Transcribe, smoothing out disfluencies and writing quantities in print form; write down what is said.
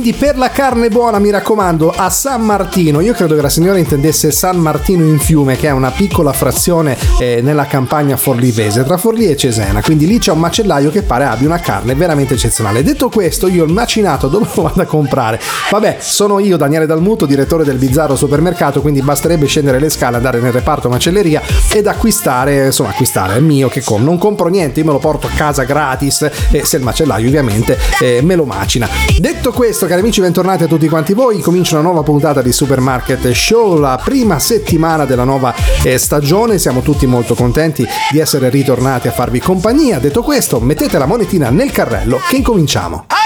Quindi per la carne buona, mi raccomando, a San Martino, io credo che la signora intendesse San Martino in Fiume, che è una piccola frazione nella campagna forlivese tra Forlì e Cesena, quindi lì c'è un macellaio che pare abbia una carne veramente eccezionale. Detto questo, io il macinato dove lo vado a comprare? Vabbè, sono io, Daniele Dalmuto, direttore del Bizzarro Supermercato, quindi basterebbe scendere le scale, andare nel reparto macelleria ed acquistare, è mio che non compro niente, io me lo porto a casa gratis, e se il macellaio ovviamente me lo macina. Detto questo, cari amici, bentornati a tutti quanti voi. Comincia una nuova puntata di Supermarket Show, la prima settimana della nuova stagione. Siamo tutti molto contenti di essere ritornati a farvi compagnia. Detto questo, mettete la monetina nel carrello che incominciamo.